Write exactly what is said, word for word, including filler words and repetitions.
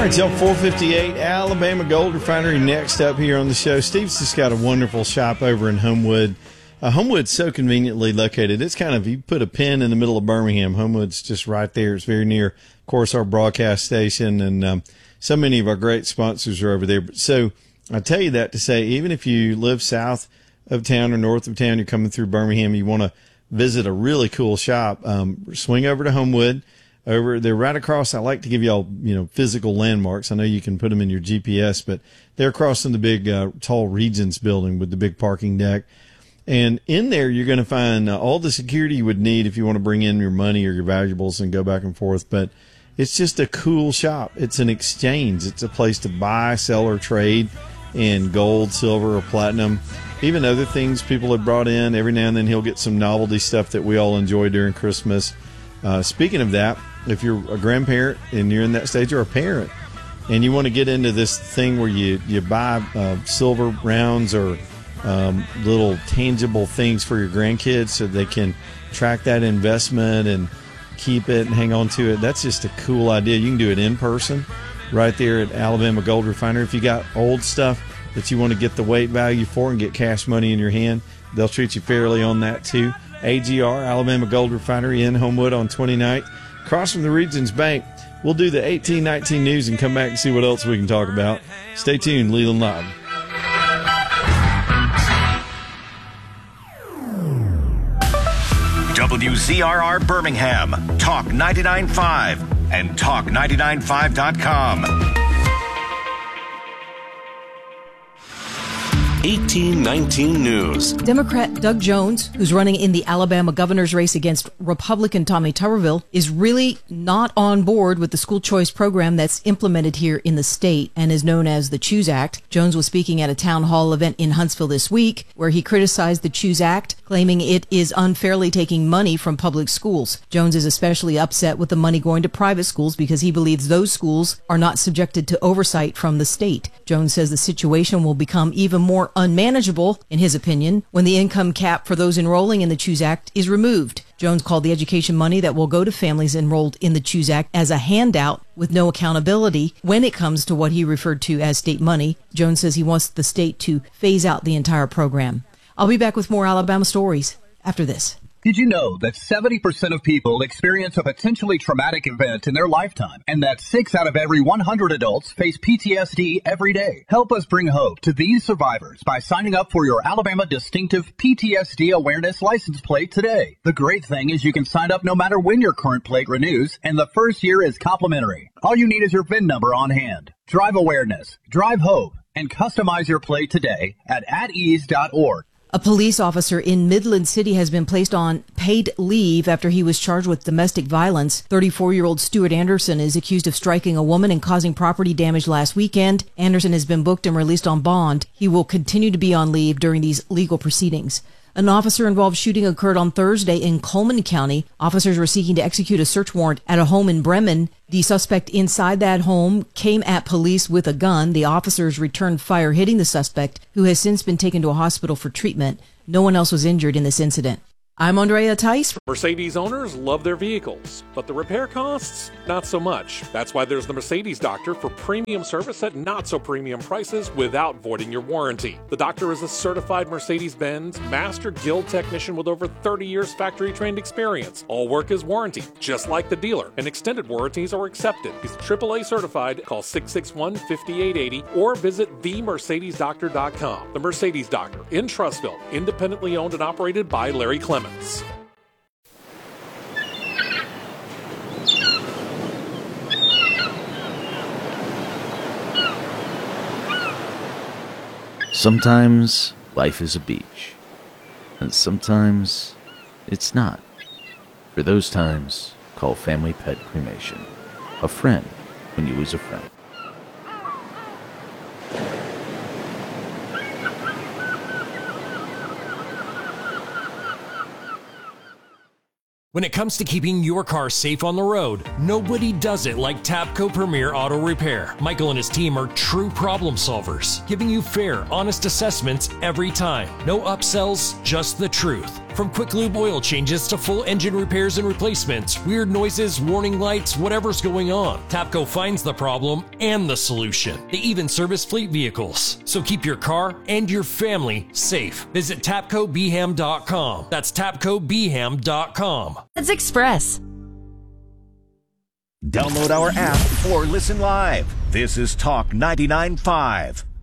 right, till four fifty-eight, Alabama Gold Refinery next up here on the show. Steve's just got a wonderful shop over in Homewood. Uh, Homewood's so conveniently located. It's kind of, you put a pin in the middle of Birmingham. Homewood's just right there. It's very near, of course, our broadcast station, and um, so many of our great sponsors are over there. So I tell you that to say, even if you live south of town or north of town, you're coming through Birmingham, you want to visit a really cool shop, um, swing over to Homewood. Over, they're right across. I like to give y'all, you know, physical landmarks. I know you can put them in your G P S, but they're across from the big, uh, tall Regents building with the big parking deck. And in there, you're going to find uh, all the security you would need if you want to bring in your money or your valuables and go back and forth. But it's just a cool shop. It's an exchange. It's a place to buy, sell, or trade in gold, silver, or platinum. Even other things people have brought in. Every now and then he'll get some novelty stuff that we all enjoy during Christmas. Uh, speaking of that, if you're a grandparent and you're in that stage, or a parent, and you want to get into this thing where you, you buy uh, silver rounds or um, little tangible things for your grandkids so they can track that investment and keep it and hang on to it, that's just a cool idea. You can do it in person right there at Alabama Gold Refinery. If you got old stuff that you want to get the weight value for and get cash money in your hand, they'll treat you fairly on that too. A G R, Alabama Gold Refinery in Homewood on twenty-ninth, across from the Regions Bank. We'll do the eighteen nineteen news and come back and see what else we can talk about. Stay tuned, Leland Live. W Z R R Birmingham, Talk ninety-nine point five, and talk ninety-nine point five dot com. eighteen nineteen News. Democrat Doug Jones, who's running in the Alabama governor's race against Republican Tommy Tuberville, is really not on board with the school choice program that's implemented here in the state and is known as the Choose Act. Jones was speaking at a town hall event in Huntsville this week where he criticized the Choose Act, claiming it is unfairly taking money from public schools. Jones is especially upset with the money going to private schools because he believes those schools are not subjected to oversight from the state. Jones says the situation will become even more unmanageable, in his opinion, when the income cap for those enrolling in the Choose Act is removed. Jones called the education money that will go to families enrolled in the Choose Act as a handout with no accountability when it comes to what he referred to as state money. Jones says he wants the state to phase out the entire program. I'll be back with more Alabama stories after this. Did you know that seventy percent of people experience a potentially traumatic event in their lifetime, and that six out of every one hundred adults face P T S D every day? Help us bring hope to these survivors by signing up for your Alabama Distinctive P T S D Awareness License Plate today. The great thing is you can sign up no matter when your current plate renews, and the first year is complimentary. All you need is your V I N number on hand. Drive awareness, drive hope, and customize your plate today at at ease dot org. A police officer in Midland City has been placed on paid leave after he was charged with domestic violence. thirty-four-year-old Stuart Anderson is accused of striking a woman and causing property damage last weekend. Anderson has been booked and released on bond. He will continue to be on leave during these legal proceedings. An officer-involved shooting occurred on Thursday in Coleman County. Officers were seeking to execute a search warrant at a home in Bremen. The suspect inside that home came at police with a gun. The officers returned fire, hitting the suspect, who has since been taken to a hospital for treatment. No one else was injured in this incident. I'm Andrea Tice. Mercedes owners love their vehicles, but the repair costs, not so much. That's why there's the Mercedes Doctor for premium service at not so premium prices without voiding your warranty. The Doctor is a certified Mercedes-Benz Master Guild technician with over thirty years factory-trained experience. All work is warranted, just like the dealer, and extended warranties are accepted. He's triple A certified. Call six six one, five eight eight zero or visit the mercedes doctor dot com. The Mercedes Doctor in Trussville, independently owned and operated by Larry Clemens. Sometimes life is a beach, and sometimes it's not. For those times, call Family Pet Cremation. A friend when you lose a friend. When it comes to keeping your car safe on the road, nobody does it like Tapco Premier Auto Repair. Michael and his team are true problem solvers, giving you fair, honest assessments every time. No upsells, just the truth. From quick lube oil changes to full engine repairs and replacements, weird noises, warning lights, whatever's going on, Tapco finds the problem and the solution. They even service fleet vehicles. So keep your car and your family safe. Visit tapco b ham dot com. That's tapco b ham dot com. It's Express. Download our app or listen live. This is Talk ninety-nine point five.